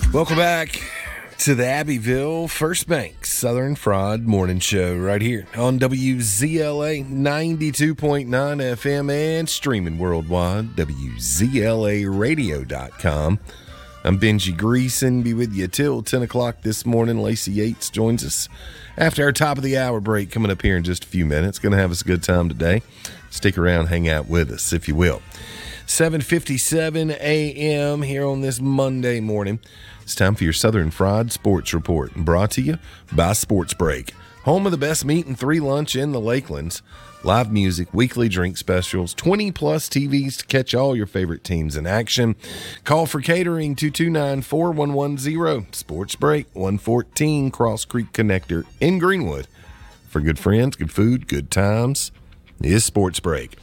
Welcome back to the Abbeville First Bank Southern Fried Morning Show right here on WZLA 92.9 FM and streaming worldwide, WZLAradio.com. I'm Benji Greason, be with you till 10 o'clock this morning. Lacey Yates joins us after our top of the hour break coming up here in just a few minutes. Going to have us a good time today. Stick around, hang out with us if you will. 7:57 a.m. here on this Monday morning. It's time for your Southern Fried Sports Report, brought to you by Sports Break, home of the best meat and free lunch in the Lakelands. Live music, weekly drink specials, 20-plus TVs to catch all your favorite teams in action. Call for catering 229-4110. Sports Break, 114 Cross Creek Connector in Greenwood. For good friends, good food, good times is Sports Break.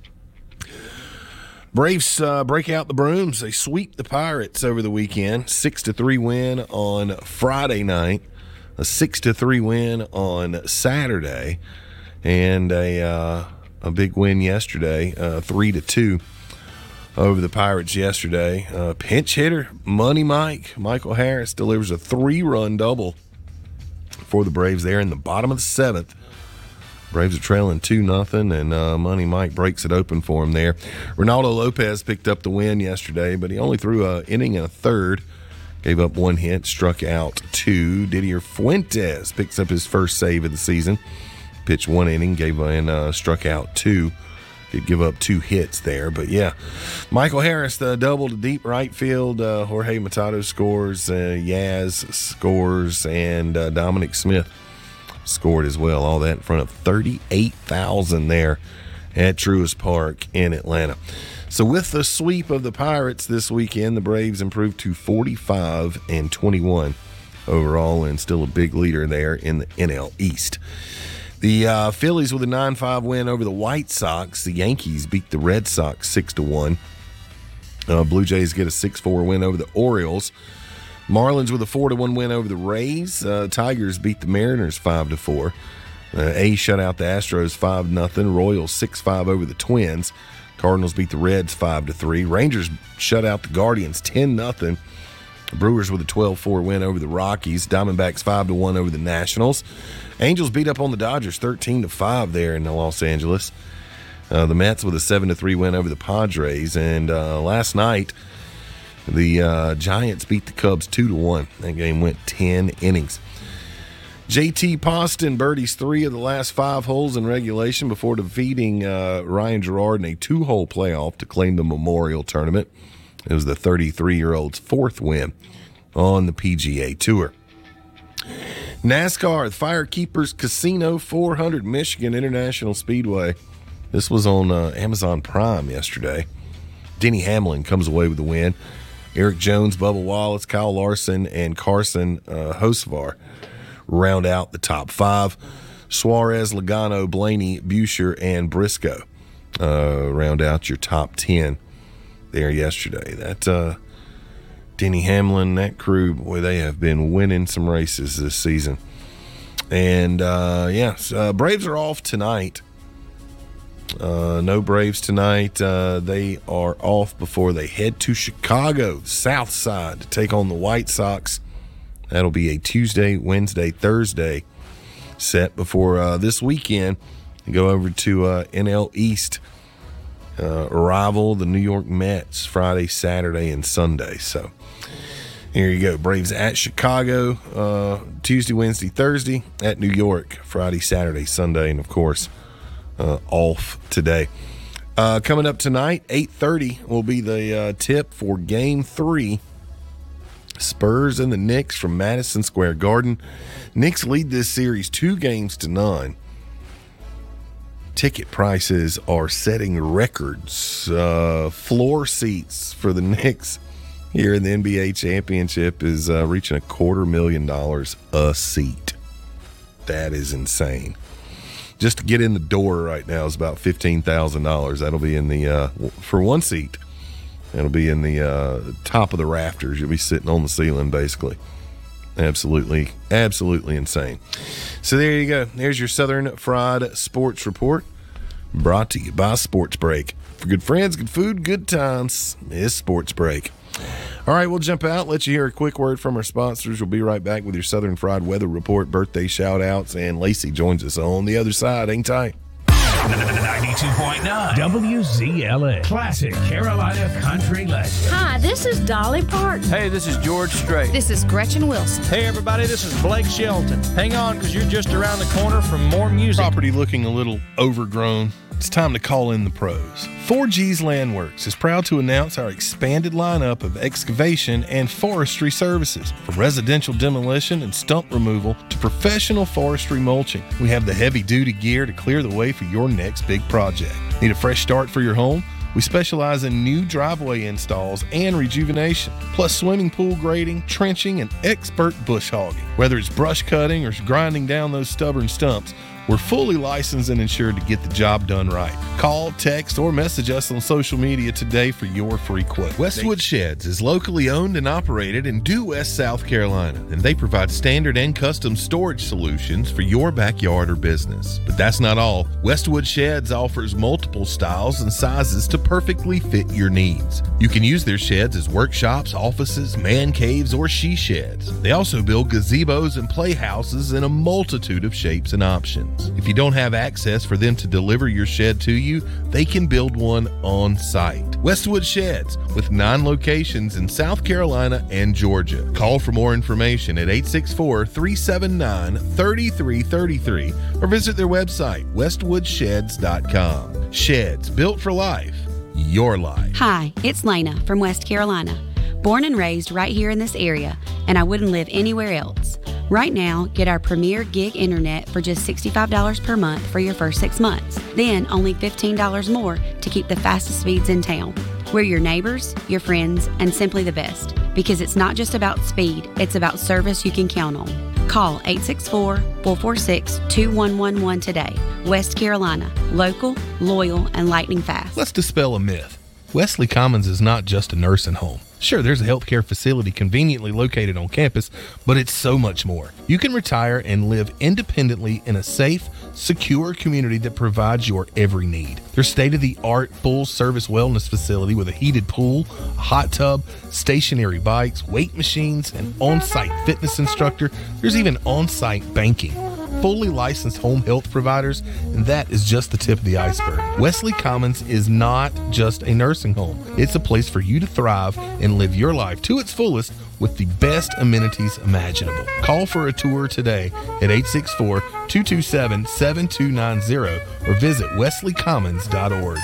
Braves break out the brooms. They sweep the Pirates over the weekend. 6-3 win on Friday night. A 6-3 win on Saturday. And a big win yesterday, 3-2 over the Pirates yesterday. Pinch hitter, Money Mike. Michael Harris delivers a 3-run double for the Braves there in the bottom of the seventh. Braves are trailing 2-0, and Money Mike breaks it open for him there. Ronaldo Lopez picked up the win yesterday, but he only threw an inning and a third. Gave up one hit, struck out two. Didier Fuentes picks up his first save of the season. Pitched one inning, struck out two. Did give up two hits there, but yeah. Michael Harris, the double to deep right field. Jorge Machado scores. Yaz scores, and Dominic Smith scored as well. All that in front of 38,000 there at Truist Park in Atlanta. So with the sweep of the Pirates this weekend, the Braves improved to 45-21 overall, and still a big leader there in the NL East. The Phillies with a 9-5 win over the White Sox. The Yankees beat the Red Sox 6-1. Blue Jays get a 6-4 win over the Orioles. Marlins with a 4-1 win over the Rays. Tigers beat the Mariners 5-4. A's shut out the Astros 5-0. Royals 6-5 over the Twins. Cardinals beat the Reds 5-3. Rangers shut out the Guardians 10-0. Brewers with a 12-4 win over the Rockies. Diamondbacks 5-1 over the Nationals. Angels beat up on the Dodgers 13-5 there in Los Angeles. The Mets with a 7-3 win over the Padres. And last night, the Giants beat the Cubs 2-1. That game went 10 innings. JT Poston birdies 3 of the last 5 holes in regulation before defeating Ryan Gerard in a 2-hole playoff to claim the Memorial Tournament. It was the 33-year-old's 4th win on the PGA Tour. NASCAR, the Firekeepers Casino 400 Michigan International Speedway. This was on Amazon Prime yesterday. Denny Hamlin comes away with the win. Eric Jones, Bubba Wallace, Kyle Larson, and Carson Hocevar round out the top 5. Suarez, Logano, Blaney, Buescher, and Briscoe round out your top 10 there yesterday. That Denny Hamlin, that crew, boy, they have been winning some races this season. And, Braves are off tonight. No Braves tonight. They are off before they head to Chicago, South Side, to take on the White Sox. That'll be a Tuesday, Wednesday, Thursday set before this weekend go over to NL East. Rival the New York Mets Friday, Saturday, and Sunday. So here you go. Braves at Chicago Tuesday, Wednesday, Thursday. At New York Friday, Saturday, Sunday, and of course off today. Coming up tonight, 8:30 will be the tip for Game 3. Spurs and the Knicks from Madison Square Garden. Knicks lead this series 2-0. Ticket prices are setting records. Floor seats for the Knicks here in the NBA championship is reaching $250,000 a seat. That is insane. Just to get in the door right now is about $15,000. That'll be in the for one seat. It'll be in the top of the rafters. You'll be sitting on the ceiling, basically. Absolutely insane. So there you go. There's your Southern Fried Sports Report, brought to you by Sports Break. For good friends, good food, good times, is Sports Break. All right, we'll jump out, let you hear a quick word from our sponsors. We'll be right back with your Southern Fried Weather Report, birthday shout-outs, and Lacey joins us on the other side. Hang tight. 92.9 WZLA Classic Carolina Country Legend. Hi, this is Dolly Parton. Hey, this is George Strait. This is Gretchen Wilson. Hey, everybody, this is Blake Shelton. Hang on, because you're just around the corner from more music. Property looking a little overgrown. It's time to call in the pros. 4G's Landworks is proud to announce our expanded lineup of excavation and forestry services. From residential demolition and stump removal to professional forestry mulching, we have the heavy-duty gear to clear the way for your next big project. Need a fresh start for your home? We specialize in new driveway installs and rejuvenation, plus swimming pool grading, trenching, and expert bush hogging. Whether it's brush cutting or grinding down those stubborn stumps, we're fully licensed and insured to get the job done right. Call, text, or message us on social media today for your free quote. Westwood Sheds is locally owned and operated in Due West, South Carolina, and they provide standard and custom storage solutions for your backyard or business. But that's not all. Westwood Sheds offers multiple styles and sizes to perfectly fit your needs. You can use their sheds as workshops, offices, man caves, or she sheds. They also build gazebos and playhouses in a multitude of shapes and options. If you don't have access for them to deliver your shed to you, they can build one on site. Westwood Sheds, with 9 locations in South Carolina and Georgia. Call for more information at 864-379-3333 or visit their website, westwoodsheds.com. Sheds, built for life, your life. Hi, it's Lena from West Carolina. Born and raised right here in this area, and I wouldn't live anywhere else. Right now, get our premier gig internet for just $65 per month for your first 6 months. Then only $15 more to keep the fastest speeds in town. We're your neighbors, your friends, and simply the best. Because it's not just about speed, it's about service you can count on. Call 864-446-2111 today. West Carolina, local, loyal, and lightning fast. Let's dispel a myth. Wesley Commons is not just a nursing home. Sure, there's a healthcare facility conveniently located on campus, but it's so much more. You can retire and live independently in a safe, secure community that provides your every need. Their state-of-the-art full-service wellness facility with a heated pool, a hot tub, stationary bikes, weight machines, an on-site fitness instructor. There's even on-site banking. Fully licensed home health providers, and that is just the tip of the iceberg. Wesley Commons is not just a nursing home. It's a place for you to thrive and live your life to its fullest with the best amenities imaginable. Call for a tour today at 864-227-7290 or visit wesleycommons.org.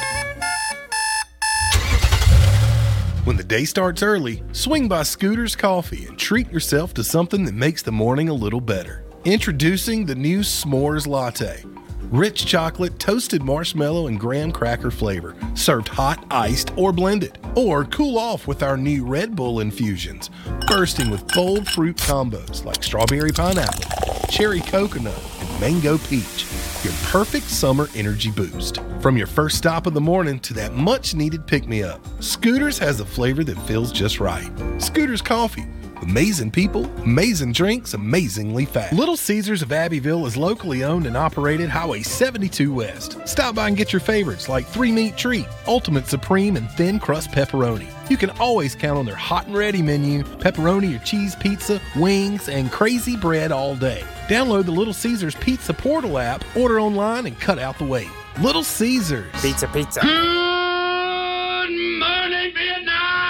When the day starts early, swing by Scooter's Coffee and treat yourself to something that makes the morning a little better. Introducing the new S'mores Latte. Rich chocolate, toasted marshmallow, and graham cracker flavor. Served hot, iced, or blended. Or cool off with our new Red Bull infusions. Bursting with bold fruit combos like strawberry pineapple, cherry coconut, and mango peach. Your perfect summer energy boost. From your first stop of the morning to that much needed pick-me-up, Scooters has a flavor that feels just right. Scooters Coffee. Amazing people, amazing drinks, amazingly fast. Little Caesars of Abbeville is locally owned and operated Highway 72 West. Stop by and get your favorites like 3-meat treat, Ultimate Supreme, and thin crust pepperoni. You can always count on their hot and ready menu, pepperoni or cheese pizza, wings, and crazy bread all day. Download the Little Caesars Pizza Portal app, order online, and cut out the wait. Little Caesars. Pizza.